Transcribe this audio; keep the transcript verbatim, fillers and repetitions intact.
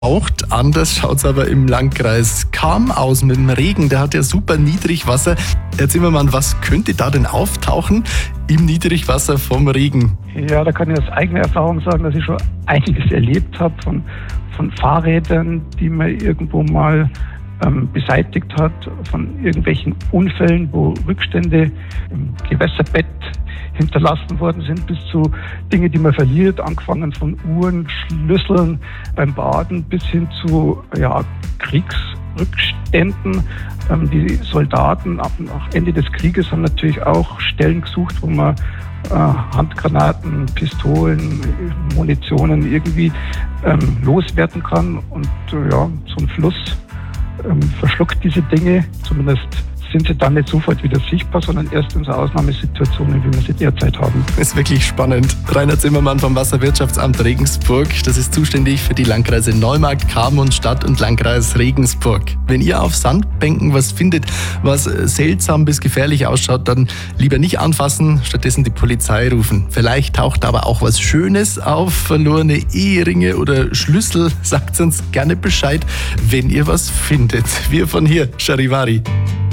Taucht. Anders schaut es aber im Landkreis Cham aus mit dem Regen. Der hat ja super Niedrigwasser. Herr Zimmermann, was könnte da denn auftauchen im Niedrigwasser vom Regen? Ja, da kann ich aus eigener Erfahrung sagen, dass ich schon einiges erlebt habe von, von Fahrrädern, die man irgendwo mal ähm, beseitigt hat, von irgendwelchen Unfällen, wo Rückstände im Gewässerbett hinterlassen worden sind, bis zu Dinge, die man verliert, angefangen von Uhren, Schlüsseln beim Baden bis hin zu ja, Kriegsrückständen. Ähm, die Soldaten ab nach Ende des Krieges haben natürlich auch Stellen gesucht, wo man äh, Handgranaten, Pistolen, Munitionen irgendwie ähm, loswerden kann. Und äh, ja, so ein Fluss ähm, verschluckt diese Dinge, zumindest sind sie dann nicht sofort wieder sichtbar, sondern erst in so Ausnahmesituationen, wie wir sie derzeit haben. Das ist wirklich spannend. Rainer Zimmermann vom Wasserwirtschaftsamt Regensburg. Das ist zuständig für die Landkreise Neumarkt, Cham und Stadt- und Landkreis Regensburg. Wenn ihr auf Sandbänken was findet, was seltsam bis gefährlich ausschaut, dann lieber nicht anfassen, stattdessen die Polizei rufen. Vielleicht taucht aber auch was Schönes auf, verlorene Eheringe oder Schlüssel. Sagt uns gerne Bescheid, wenn ihr was findet. Wir von hier, Charivari.